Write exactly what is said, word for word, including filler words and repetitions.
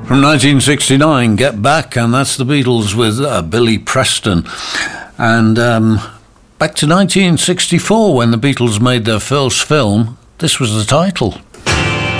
From nineteen sixty-nine, Get Back, and that's the Beatles with uh, Billy Preston. And um, back to nineteen sixty-four, when the Beatles made their first film, this was the title.